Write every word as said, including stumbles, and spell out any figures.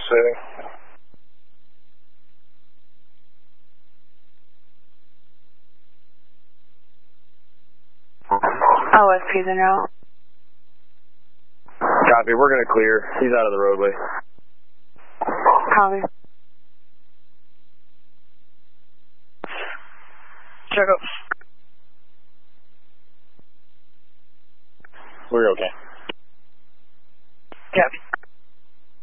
setting. O S P's en route. Copy, we're going to clear. He's out of the roadway. Copy. Check up. We're okay. Yep.